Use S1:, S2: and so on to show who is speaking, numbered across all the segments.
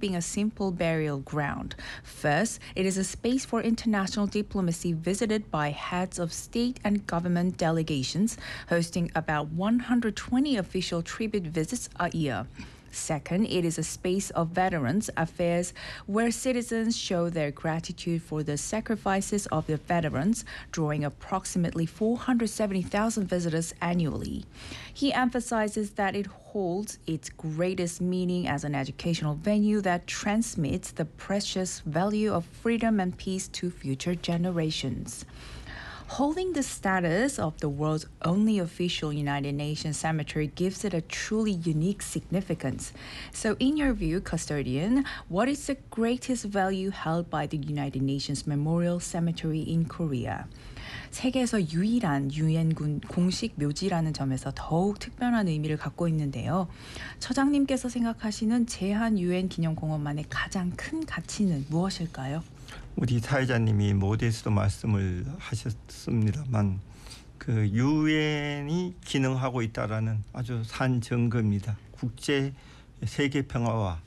S1: being a simple burial ground. First, it is a space for international diplomacy visited by heads of state and government delegations, hosting about 120 official tribute visits a year. Second, it is a space of veterans affairs where citizens show their gratitude for the sacrifices of the veterans, drawing approximately 470,000 visitors annually. He emphasizes that it holds its greatest meaning as an educational venue that transmits the precious value of freedom and peace to future generations. Holding the status of the world's only official United Nations cemetery gives it a truly unique significance. So in your view, custodian, what is the greatest value held by the United Nations Memorial Cemetery in Korea? 세계에서 유일한 유엔군 공식 묘지라는 점에서 더욱 특별한 의미를 갖고 있는데요. 처장님께서 생각하시는 제한 유엔 기념공원만의 가장 큰 가치는 무엇일까요?
S2: 우리 사회자님이 모두에서도 말씀을 하셨습니다만 그 유엔이 기능하고 있다라는 아주 산 증거입니다. 국제 세계 평화와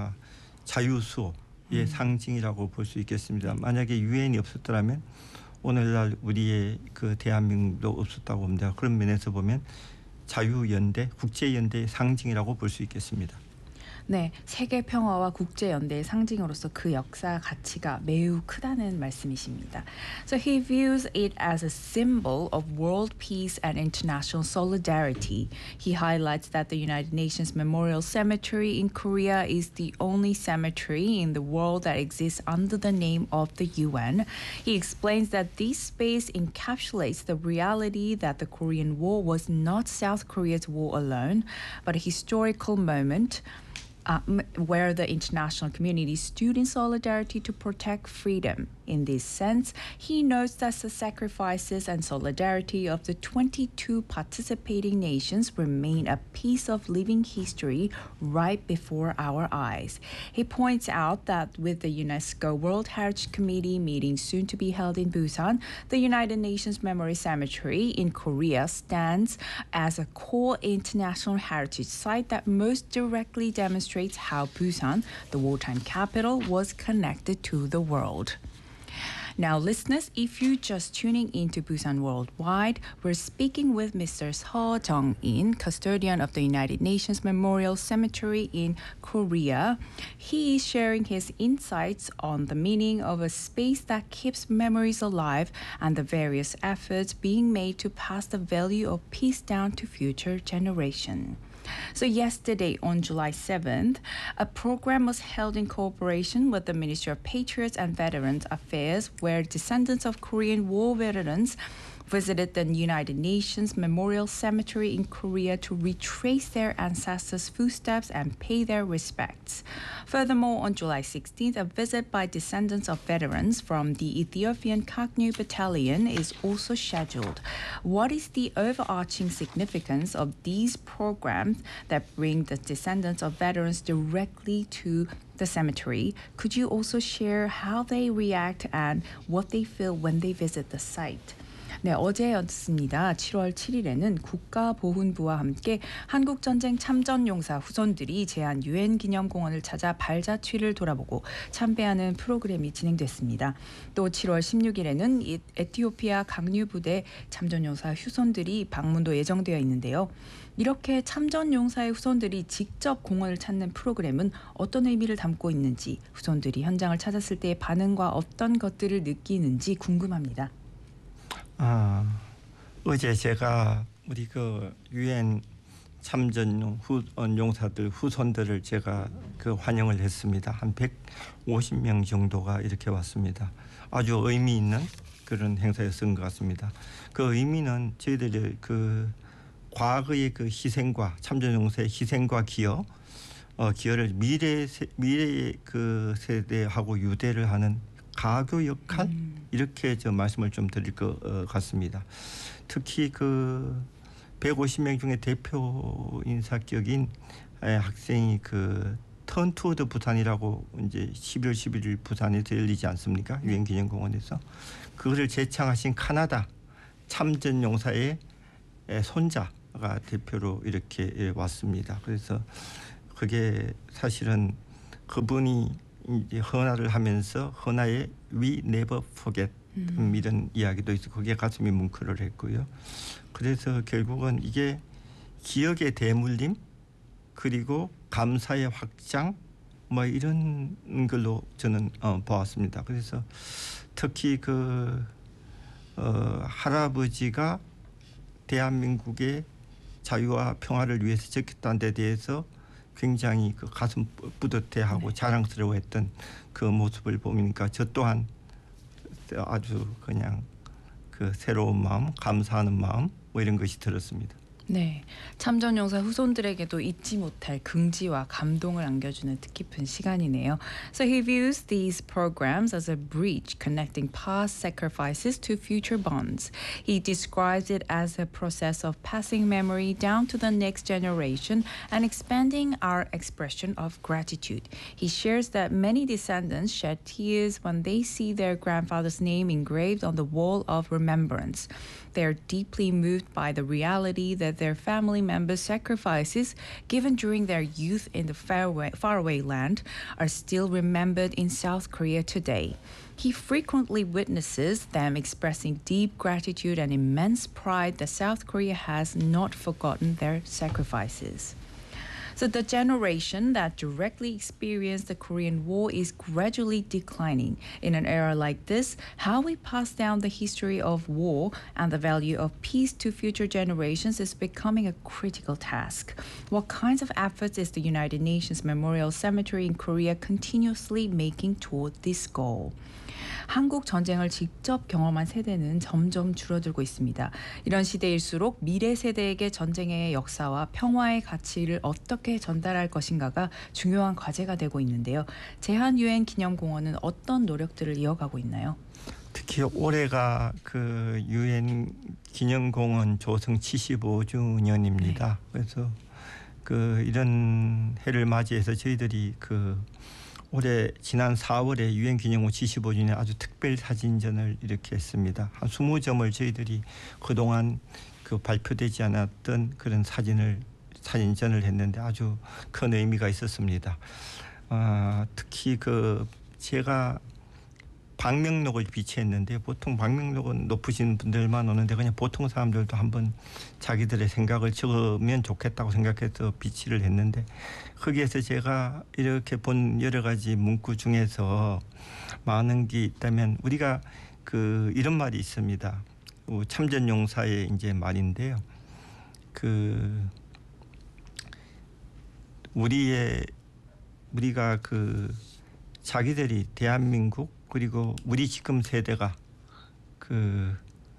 S2: 자유수호의 상징이라고 볼 수 있겠습니다. 만약에 유엔이 없었더라면 오늘날 우리의 그 대한민국도 없었다고 봅니다. 그런 면에서 보면 자유연대, 국제연대의 상징이라고 볼 수 있겠습니다.
S1: 네, 세계 평화와 국제 연대의 상징으로서 그 역사 가치가 매우 크다는 말씀이십니다. So he views it as a symbol of world peace and international solidarity. He highlights that the United Nations Memorial Cemetery in Korea is the only cemetery in the world that exists under the name of the UN. He explains that this space encapsulates the reality that the Korean War was not South Korea's war alone, but a historical moment where the international community stood in solidarity to protect freedom. In this sense, he notes that the sacrifices and solidarity of the 22 participating nations remain a piece of living history right before our eyes. He points out that with the UNESCO World Heritage Committee meeting soon to be held in Busan, the United Nations Memory Cemetery in Korea stands as a core international heritage site that most directly demonstrates how Busan, the wartime capital, was connected to the world. Now, listeners, if you're just tuning into Busan Worldwide, we're speaking with Mr. Seo Jung-in, custodian of the United Nations Memorial Cemetery in Korea. He is sharing his insights on the meaning of a space that keeps memories alive and the various efforts being made to pass the value of peace down to future generations. So yesterday, on July 7th, a program was held in cooperation with the Ministry of Patriots and Veterans Affairs where descendants of Korean War veterans visited the United Nations Memorial Cemetery in Korea to retrace their ancestors' footsteps and pay their respects. Furthermore, on July 16th, a visit by descendants of veterans from the Ethiopian Kaknu Battalion is also scheduled. What is the overarching significance of these programs that bring the descendants of veterans directly to the cemetery? Could you also share how they react and what they feel when they visit the site? 네, 어제였습니다. 7월 7일에는 국가보훈부와 함께 한국전쟁 참전용사 후손들이 제한 유엔 기념공원을 찾아 발자취를 돌아보고 참배하는 프로그램이 진행됐습니다. 또 7월 16일에는 에티오피아 강류부대 참전용사 후손들이 방문도 예정되어 있는데요. 이렇게 참전용사의 후손들이 직접 공원을 찾는 프로그램은 어떤 의미를 담고 있는지, 후손들이 현장을 찾았을 때의 반응과 어떤 것들을 느끼는지 궁금합니다.
S2: 어제 제가 우리 그 유엔 참전 용사들 후손들을 제가 그 환영을 했습니다. 한 150명 정도가 이렇게 왔습니다. 아주 의미 있는 그런 행사였던 것 같습니다. 그 의미는 저희들이 그 과거의 그 희생과 참전 용사의 희생과 기여를 미래의 그 세대하고 유대를 하는 가교 역할 이렇게 저 말씀을 좀 드릴 것 같습니다. 특히 그 150명 중에 대표 인사격인 학생이 그 턴 투 더 부산이라고 이제 11월 11일 부산에서 열리지 않습니까? 유엔 기념공원에서 그것을 제창하신 카나다 참전 용사의 손자가 대표로 이렇게 왔습니다. 그래서 그게 사실은 그분이 이제 헌화를 하면서 헌화에 We Never Forget 이런 이야기도 있어. 거기에 가슴이 뭉클을 했고요. 그래서 결국은 이게 기억의 대물림 그리고 감사의 확장 뭐 이런 걸로 저는 보았습니다. 그래서 특히 그 할아버지가 대한민국의 자유와 평화를 위해서 지켰다는 데 대해서 굉장히 그 가슴 뿌듯해하고 자랑스러워했던 그 모습을 보니까 저 또한 아주 그냥 그 새로운 마음, 감사하는 마음 뭐 이런 것이 들었습니다.
S1: 네, 참전용사 후손들에게도 잊지 못할 긍지와 감동을 안겨주는 뜻깊은 시간이네요. So he views these programs as a bridge connecting past sacrifices to future bonds. He describes it as a process of passing memory down to the next generation and expanding our expression of gratitude. He shares that many descendants shed tears when they see their grandfather's name engraved on the wall of remembrance. They are deeply moved by the reality that their family members' sacrifices given during their youth in the faraway land are still remembered in South Korea today. He frequently witnesses them expressing deep gratitude and immense pride that South Korea has not forgotten their sacrifices. So the generation that directly experienced the Korean War is gradually declining. In an era like this, how we pass down the history of war and the value of peace to future generations is becoming a critical task. What kinds of efforts is the United Nations Memorial Cemetery in Korea continuously making toward this goal? 한국 전쟁을 직접 경험한 세대는 점점 줄어들고 있습니다. 이런 시대일수록 미래 세대에게 전쟁의 역사와 평화의 가치를 어떻게 전달할 것인가가 중요한 과제가 되고 있는데요. 제한 유엔 기념공원은 어떤 노력들을 이어가고 있나요?
S2: 특히 올해가 그 유엔 기념공원 조성 75주년입니다. 그래서 그 이런 해를 맞이해서 저희들이 그 올해 지난 4월에 유엔 기념공원 75주년 아주 특별 사진전을 이렇게 했습니다. 한 20점을 저희들이 그동안 그 발표되지 않았던 그런 사진전을 했는데 아주 큰 의미가 있었습니다. 특히 그 제가 방명록을 비치했는데 보통 방명록은 높으신 분들만 오는데 그냥 보통 사람들도 한번 자기들의 생각을 적으면 좋겠다고 생각해서 비치를 했는데 거기에서 제가 이렇게 본 여러 가지 문구 중에서 많은 게 있다면 우리가 그 이런 말이 있습니다. 참전용사의 이제 말인데요. 그 우리가 그 자기들이 대한민국 그리고 우리 지금 세대가 그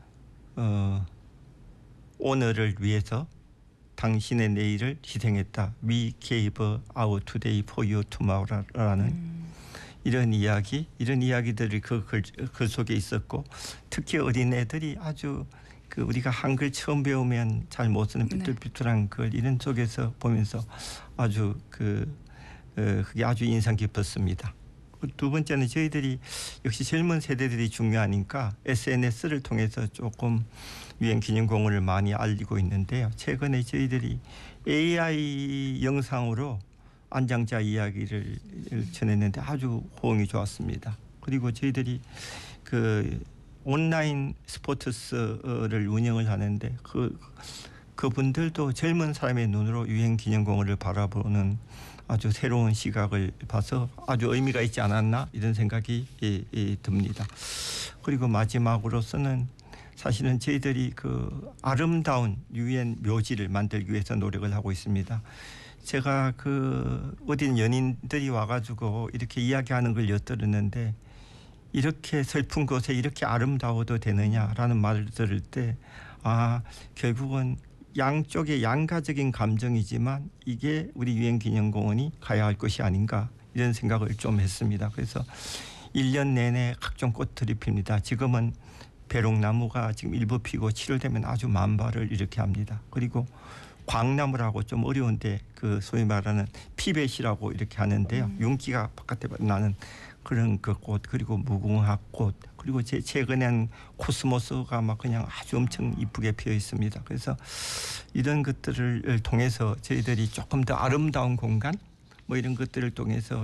S2: 오늘을 위해서 당신의 내일을 희생했다. We gave our today for your tomorrow라는 이런 이야기들이 그 글 속에 있었고 특히 어린애들이 아주 그 우리가 한글 처음 배우면 잘 못 쓰는 삐뚤삐뚤한 글 이런 속에서 보면서 아주 그게 아주 인상 깊었습니다. 두 번째는 저희들이 역시 젊은 세대들이 중요하니까 SNS를 통해서 조금 유엔 기념공원을 많이 알리고 있는데요. 최근에 저희들이 AI 영상으로 안장자 이야기를 전했는데 아주 호응이 좋았습니다. 그리고 저희들이 그 온라인 스포츠를 운영을 하는데 그분들도 젊은 사람의 눈으로 유엔 기념공원을 바라보는 아주 새로운 시각을 봐서 아주 의미가 있지 않았나 이런 생각이 듭니다. 그리고 마지막으로서는 사실은 저희들이 그 아름다운 유엔 묘지를 만들기 위해서 노력을 하고 있습니다. 제가 그 어딘 연인들이 와가지고 이렇게 이야기하는 걸 엿들었는데 이렇게 슬픈 곳에 이렇게 아름다워도 되느냐라는 말을 들을 때 결국은 양쪽의 양가적인 감정이지만 이게 우리 유엔 기념공원이 가야 할 것이 아닌가 이런 생각을 좀 했습니다. 그래서 1년 내내 각종 꽃들이 핍니다. 지금은 배롱나무가 지금 일부 피고 7월 되면 아주 만발을 이렇게 합니다. 그리고 광나무라고 좀 어려운데 그 소위 말하는 피벳이라고 이렇게 하는데요. 윤기가 바깥에 나는 그런 그 꽃 그리고 무궁화꽃 그리고 최근엔 코스모스가 막 그냥 아주 엄청 이쁘게 피어 있습니다. 그래서 이런 것들을 통해서 저희들이 조금 더 아름다운 공간 뭐 이런 것들을 통해서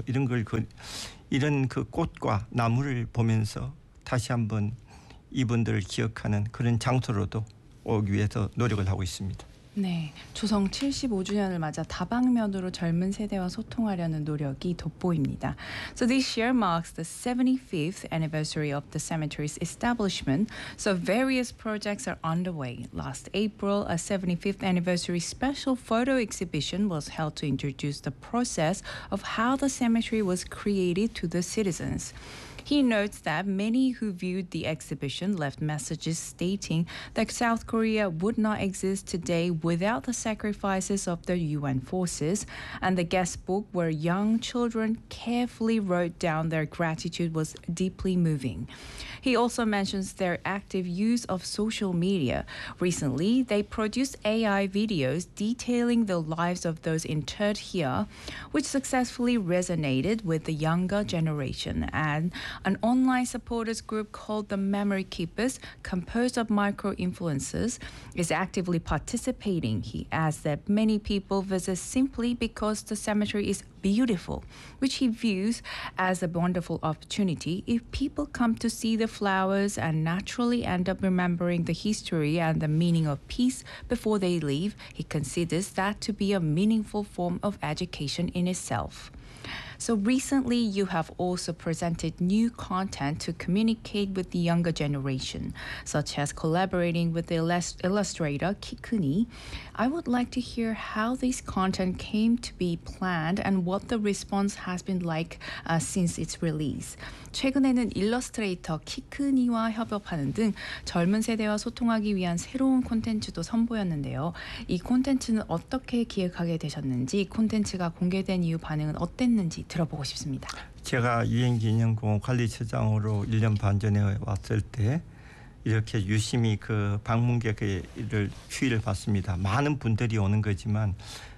S2: 이런 그 꽃과 나무를 보면서 다시 한번 이분들을 기억하는 그런 장소로도 오기 위해서 노력을 하고 있습니다.
S1: 네, 조성 75주년을 맞아 다방면으로 젊은 세대와 소통하려는 노력이 돋보입니다. So this year marks the 75th anniversary of the cemetery's establishment, so various projects are underway. Last April, a 75th anniversary special photo exhibition was held to introduce the process of how the cemetery was created to the citizens. He notes that many who viewed the exhibition left messages stating that South Korea would not exist today without the sacrifices of the UN forces, and the guest book where young children carefully wrote down their gratitude was deeply moving. He also mentions their active use of social media. Recently, they produced AI videos detailing the lives of those interred here, which successfully resonated with the younger generation. And an online supporters group called the Memory Keepers, composed of micro-influencers, is actively participating. He adds that many people visit simply because the cemetery is beautiful, which he views as a wonderful opportunity. If people come to see the flowers and naturally end up remembering the history and the meaning of peace before they leave, he considers that to be a meaningful form of education in itself. So recently, you have also presented new content to communicate with the younger generation, such as collaborating with the illustrator Kikuni. I would like to hear how this content came to be planned and what the response has been like since its release. 최근에는 일러스트레이터 키크니와 협업하는 등 젊은 세대와 소통하기 위한 새로운 콘텐츠도 선보였는데요. 이 콘텐츠는 어떻게 기획하게 되셨는지, 콘텐츠가 공개된 이후 반응은 어땠는지 들어보고 싶습니다.
S2: 제가 유엔기념공원 관리처장으로 1년 반 전에 왔을 때 이렇게 유심히 그 방문객의 추이를 봤습니다. 많은 분들이 오는 거지만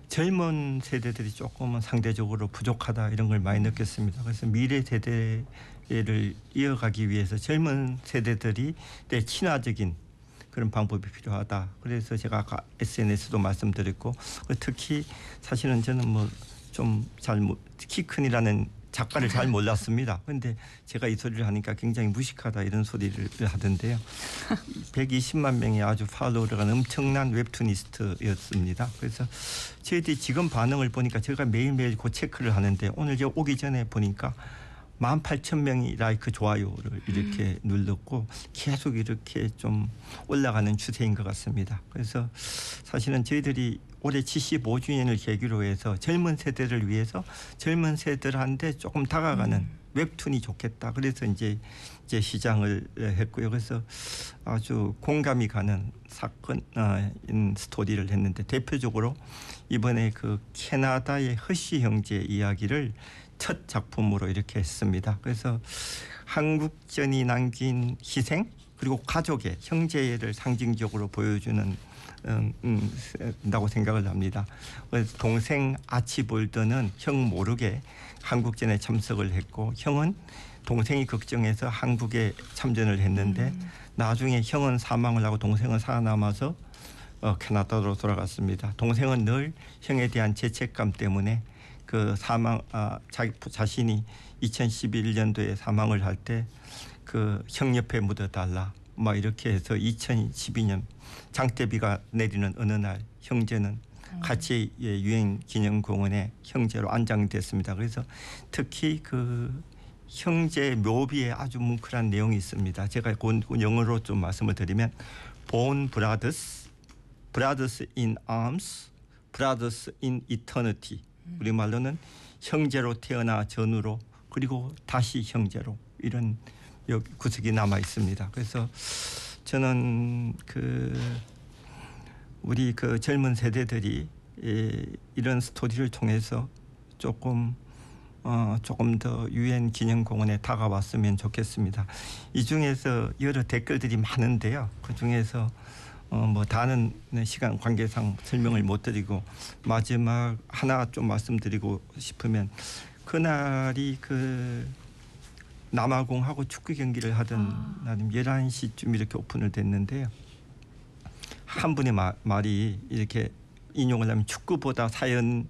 S2: 젊은 세대들이 조금은 상대적으로 부족하다 이런 걸 많이 느꼈습니다. 그래서 미래 세대를 이어가기 위해서 젊은 세대들이 내 친화적인 그런 방법이 필요하다. 그래서 제가 아까 SNS도 말씀드렸고 특히 사실은 저는 뭐 좀 잘 키큰이라는 작가를 잘 몰랐습니다. 그런데 제가 이 소리를 하니까 굉장히 무식하다 이런 소리를 하던데요. 120만 명의 아주 팔로워가 엄청난 웹툰니스트였습니다. 그래서 저희들이 지금 반응을 보니까 제가 매일매일 그 체크를 하는데 오늘 저 오기 전에 보니까 18,000명이 라이크 좋아요를 이렇게 눌렀고 계속 이렇게 좀 올라가는 추세인 것 같습니다. 그래서 사실은 저희들이 올해 75주년을 계기로 해서 젊은 세대를 위해서 젊은 세대들한테 조금 다가가는 웹툰이 좋겠다. 그래서 이제 시장을 했고요. 그래서 아주 공감이 가는 사건 스토리를 했는데 대표적으로 이번에 그 캐나다의 허쉬 형제 이야기를 첫 작품으로 이렇게 했습니다. 그래서 한국전이 남긴 희생 그리고 가족의 형제를 상징적으로 보여주는 다고 생각을 합니다. 그래서 동생 아치볼드는 형 모르게 한국전에 참석을 했고 형은 동생이 걱정해서 한국에 참전을 했는데 나중에 형은 사망을 하고 동생은 살아남아서 캐나다로 돌아갔습니다. 동생은 늘 형에 대한 죄책감 때문에 그 자신이 2011년도에 사망을 할 때 그 형 옆에 묻어달라 막 이렇게 해서 2012년 장대비가 내리는 어느 날 형제는 같이 유엔기념공원에 형제로 안장됐습니다. 그래서 특히 그 형제 묘비에 아주 뭉클한 내용이 있습니다. 제가 영어로 좀 말씀을 드리면 Born brothers, brothers in arms, brothers in eternity. 우리말로는 형제로 태어나 전우로 그리고 다시 형제로 이런 구석이 남아 있습니다. 그래서 저는 우리 그 젊은 세대들이 이런 스토리를 통해서 조금 더 유엔 기념공원에 다가왔으면 좋겠습니다. 이 중에서 여러 댓글들이 많은데요. 그 중에서 뭐 다는 시간 관계상 설명을 못 드리고 마지막 하나 좀 말씀드리고 싶으면 그날이 그 남아공하고 축구 경기를 하던 날임 11시쯤 이렇게 오픈을 됐는데요. 한 분의 말이 이렇게 인용을 하면 축구보다 사연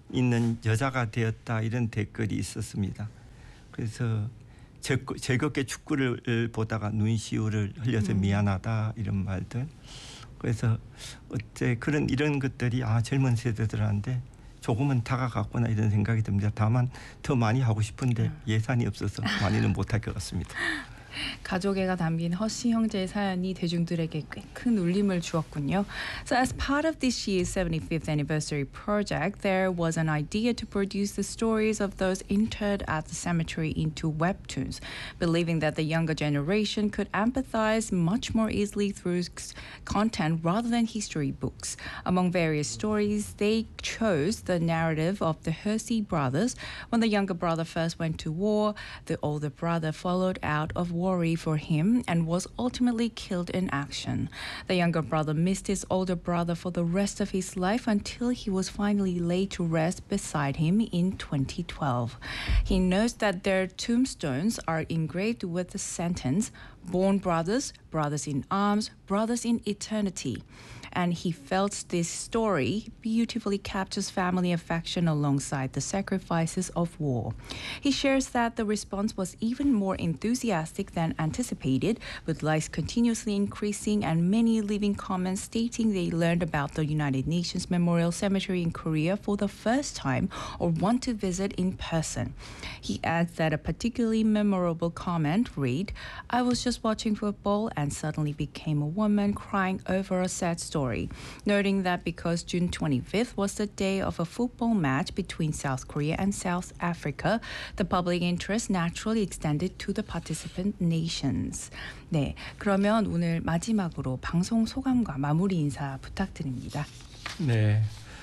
S2: 있는 여자가 되었다 이런 댓글이 있었습니다. 그래서 즐겁게 축구를 보다가 눈시울을 흘려서 미안하다 이런 말들. 그래서 어째 이런 것들이 젊은 세대들한테 조금은 다가갔구나 이런 생각이 듭니다. 다만 더 많이 하고 싶은데 예산이 없어서 많이는 못할 것 같습니다.
S1: 가족애가 담긴 허씨 형제의 사연이 대중들에게 꽤 큰 울림을 주었군요. So as part of this year's 75th anniversary project, there was an idea to produce the stories of those interred at the cemetery into webtoons, believing that the younger generation could empathize much more easily through content rather than history books. Among various stories, they chose the narrative of the Hersey brothers. When the younger brother first went to war, the older brother followed out of worry for him and was ultimately killed in action. The younger brother missed his older brother for the rest of his life until he was finally laid to rest beside him in 2012. He notes that their tombstones are engraved with the sentence, "Born brothers, brothers in arms, brothers in eternity." And he felt this story beautifully captures family affection alongside the sacrifices of war. He shares that the response was even more enthusiastic than anticipated, with likes continuously increasing and many leaving comments stating they learned about the United Nations Memorial Cemetery in Korea for the first time or want to visit in person. He adds that a particularly memorable comment read, "I was just watching football and suddenly became a woman crying over a sad story," noting that because June 25th was the day of a football match between South Korea and South Africa, the public interest naturally extended to the participant nations. 네, 그러면 오늘 마지막으로 방송 소감과 마무리 인사 부탁드립니다.
S2: 네,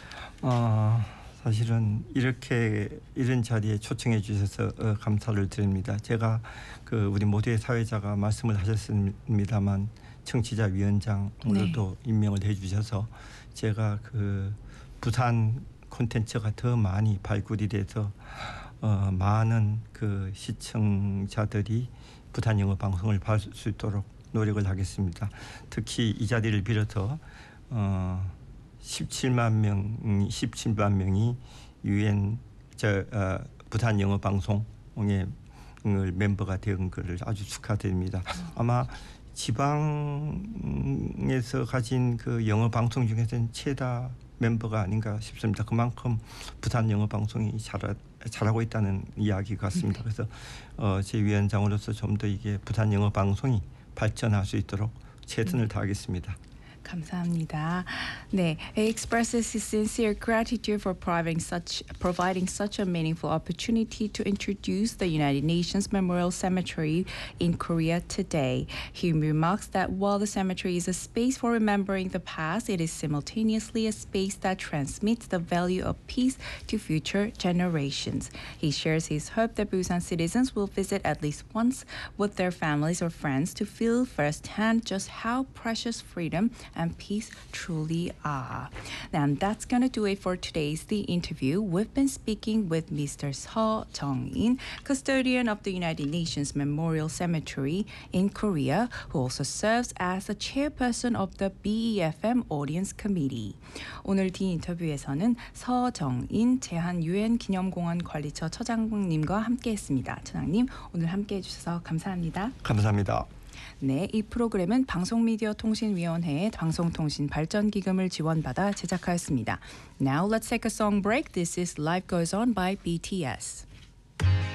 S2: 사실은 이런 자리에 초청해 주셔서 감사를 드립니다. 제가 우리 모두의 사회자가 말씀을 하셨습니다만 청취자위원장으로도 임명을 해주셔서 제가 부산 콘텐츠가 더 많이 발굴이 돼서 많은 시청자들이 부산 영어 방송을 받을 수 있도록 노력을 하겠습니다. 특히 이 자리를 빌어서 17만 명이 UN 부산 영어 방송의 멤버가 된 것을 아주 축하드립니다. 아마 지방에서 가진 영어 방송 중에서는 최다 멤버가 아닌가 싶습니다. 그만큼 부산 영어 방송이 잘하고 있다는 이야기 같습니다. 그래서 제 위원장으로서 좀 더 이게 부산 영어 방송이 발전할 수 있도록 최선을 다하겠습니다.
S1: 감사합니다. 네, he expresses his sincere gratitude for providing such a meaningful opportunity to introduce the United Nations Memorial Cemetery in Korea today. He remarks that while the cemetery is a space for remembering the past, it is simultaneously a space that transmits the value of peace to future generations. He shares his hope that Busan citizens will visit at least once with their families or friends to feel firsthand just how precious freedom and peace truly are. And that's gonna do it for today's The Interview. We've been speaking with Mr. Seo Jung-in, custodian of the United Nations Memorial Cemetery in Korea, who also serves as the chairperson of the BEFM Audience Committee. 오늘 The Interview에서는 서정인 제한 유엔 기념공원 관리처 처장님과 함께했습니다. 처장님, 오늘 함께해 주셔서 감사합니다.
S2: 감사합니다.
S1: 네, 이 프로그램은 방송미디어통신위원회의 방송통신발전기금을 지원받아 제작하였습니다. Now let's take a song break. This is Life Goes On by BTS.